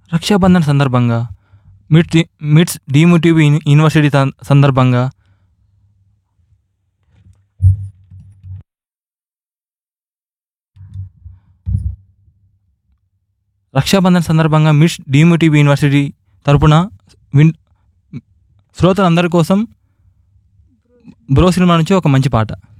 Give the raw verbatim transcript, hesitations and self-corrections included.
రక్షాబంధన్ సందర్భంగా మిట్స్ మిట్స్ డీమ్ టీవీ యూనివర్సిటీ సం- సందర్భంగా రక్షాబంధన్ సందర్భంగా మిట్స్ డీమ్ టీవీ యూనివర్సిటీ తరపున విన్ శ్రోతలందరి కోసం బ్రో సినిమా నుంచి ఒక మంచి పాట.